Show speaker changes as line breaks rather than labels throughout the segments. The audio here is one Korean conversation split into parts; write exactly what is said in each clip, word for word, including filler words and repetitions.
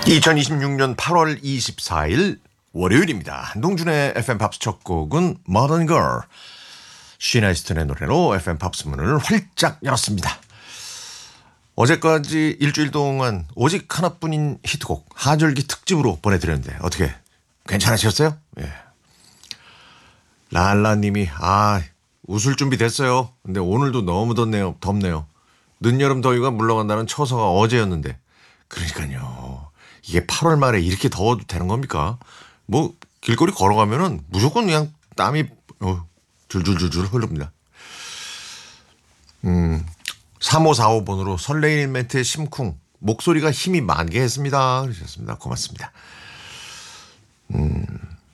이천이십육 년 팔월 이십사일 월요일입니다. 한동준의 에프엠 팝스 첫 곡은 Modern Girl, 시나이스턴의 노래로 에프엠 팝스 문을 활짝 열었습니다. 어제까지 일주일 동안 오직 하나뿐인 히트곡 하절기 특집으로 보내드렸는데 어떻게 괜찮으셨어요? 예. 랄라님이 아 웃을 준비 됐어요. 근데 오늘도 너무 덥네요. 덥네요. 늦여름 더위가 물러간다는 처서가 어제였는데 그러니까요. 이게 팔월 말에 이렇게 더워도 되는 겁니까? 뭐 길거리 걸어가면은 무조건 그냥 땀이 어, 줄줄줄줄 흐릅니다. 음, 삼오사오 번으로 설레이는 멘트의 심쿵 목소리가 힘이 많게 했습니다. 그러셨습니다. 고맙습니다. 음,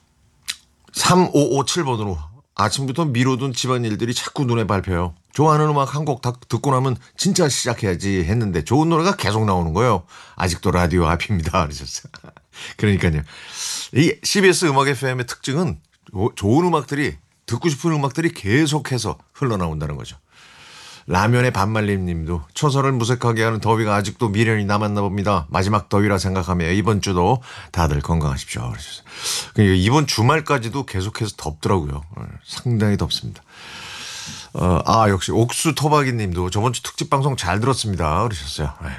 삼오오칠 번으로 아침부터 미뤄둔 집안일들이 자꾸 눈에 밟혀요. 좋아하는 음악 한 곡 듣고 나면 진짜 시작해야지 했는데 좋은 노래가 계속 나오는 거예요. 아직도 라디오 앞입니다. 그러셨어요. 그러니까요. 이 씨비에스 음악 에프엠의 특징은 좋은 음악들이 듣고 싶은 음악들이 계속해서 흘러나온다는 거죠. 라면의 반말림 님도 처서를 무색하게 하는 더위가 아직도 미련이 남았나 봅니다. 마지막 더위라 생각하며 이번 주도 다들 건강하십시오. 그러셨어요. 그러니까 이번 주말까지도 계속해서 덥더라고요. 상당히 덥습니다. 어, 아 역시 옥수 토박이 님도 저번 주 특집 방송 잘 들었습니다. 그러셨어요. 네.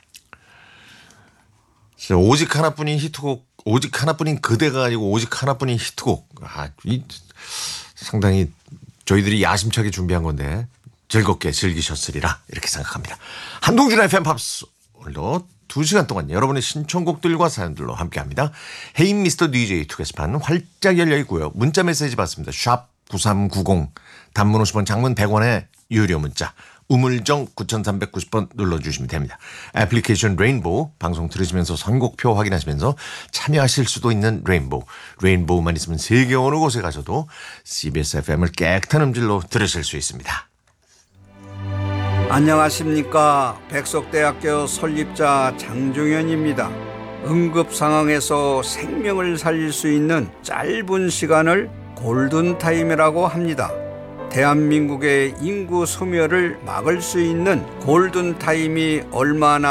오직 하나뿐인 히트곡, 오직 하나뿐인 그대가 아니고 오직 하나뿐인 히트곡. 아, 이, 상당히 저희들이 야심차게 준비한 건데 즐겁게 즐기셨으리라 이렇게 생각합니다. 한동준의 에프엠 팝스 오늘도 두 시간 동안 여러분의 신청곡들과 사연들로 함께합니다. 헤이 미스터 디제이 투게스판 활짝 열려 있고요. 문자 메시지 받습니다. 샵 구삼구공 단문 오십 원 장문 백 원의 유료 문자 우물정 구삼구공 번 눌러주시면 됩니다. 애플리케이션 레인보우 방송 들으시면서 선곡표 확인하시면서 참여하실 수도 있는 레인보우. 레인보우만 있으면 세계 어느 곳에 가셔도 씨비에스 에프엠을 깨끗한 음질로 들으실 수 있습니다.
안녕하십니까. 백석대학교 설립자 장종현입니다. 응급 상황에서 생명을 살릴 수 있는 짧은 시간을 골든타임이라고 합니다. 대한민국의 인구 소멸을 막을 수 있는 골든타임이 얼마나